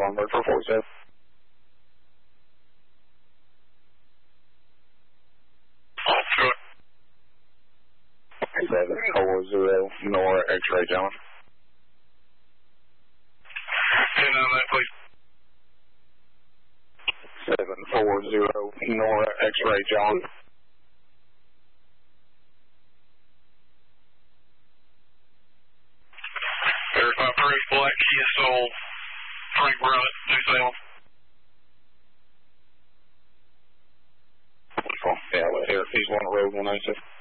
on bird for 47. 740 Nora X-ray John. 1099, please. 740 Nora X-ray John. Verify proof, black Kia Soul, Frank Brunt, New Salem. Yeah, he's on the road 196.